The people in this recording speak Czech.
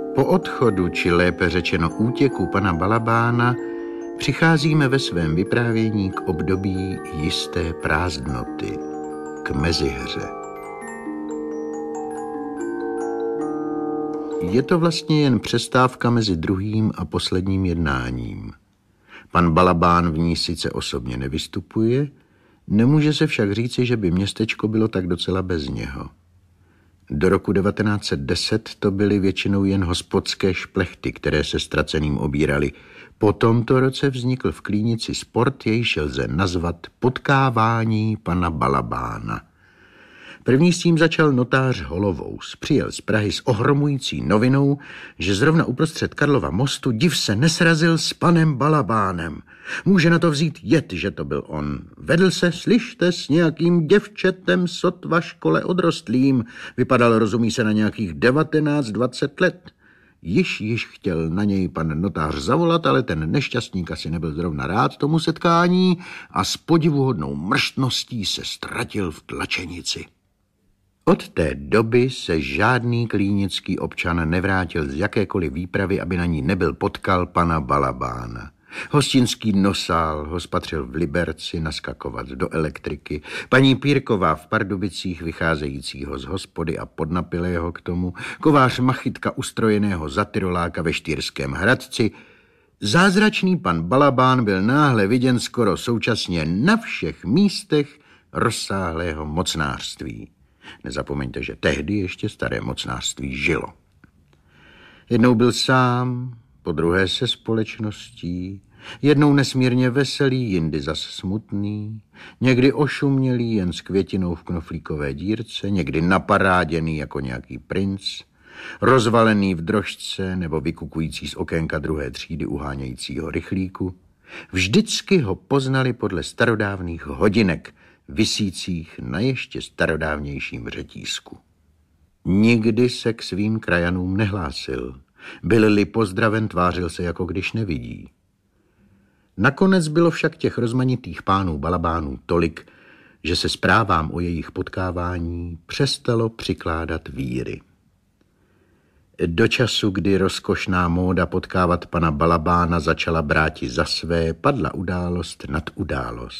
Po odchodu, či lépe řečeno útěku pana Balabána, přicházíme ve svém vyprávění k období jisté prázdnoty, k mezihře. Je to vlastně jen přestávka mezi druhým a posledním jednáním. Pan Balabán v ní sice osobně nevystupuje, nemůže se však říci, že by městečko bylo tak docela bez něho. Do roku 1910 to byly většinou jen hospodské šplechty, které se ztraceným obírali. Po tomto roce vznikl v Klínici sport, jejž lze nazvat potkávání pana Balabána. První s tím začal notář Holovous. Přijel z Prahy s ohromující novinou, že zrovna uprostřed Karlova mostu div se nesrazil s panem Balabánem. Může na to vzít jed, že to byl on. Vedl se, slyšte, s nějakým děvčetem sotva škole odrostlým. Vypadal, rozumí se, na nějakých 19-20 let. Již chtěl na něj pan notář zavolat, ale ten nešťastník asi nebyl zrovna rád tomu setkání a s podivuhodnou mrštností se ztratil v tlačenici. Od té doby se žádný klínický občan nevrátil z jakékoliv výpravy, aby na ní nebyl potkal pana Balabána. Hostinský nosál ho spatřil v Liberci naskakovat do elektriky, paní Pírková v Pardubicích vycházejícího z hospody a podnapilého k tomu, kovář Machytka ustrojeného za tyroláka ve Štýrském Hradci. Zázračný pan Balabán byl náhle viděn skoro současně na všech místech rozsáhlého mocnářství. Nezapomeňte, že tehdy ještě staré mocnářství žilo. Jednou byl sám, po druhé se společností, jednou nesmírně veselý, jindy zas smutný, někdy ošumělý jen s květinou v knoflíkové dírce, někdy naparáděný jako nějaký princ, rozvalený v drožce nebo vykukující z okénka druhé třídy uhánějícího rychlíku. Vždycky ho poznali podle starodávných hodinek, visících na ještě starodávnějším řetízku. Nikdy se k svým krajanům nehlásil. Byl-li pozdraven, tvářil se, jako když nevidí. Nakonec bylo však těch rozmanitých pánů Balabánů tolik, že se zprávám o jejich potkávání přestalo přikládat víry. Do času, kdy rozkošná móda potkávat pana Balabána začala bráti za své, padla událost nad událost.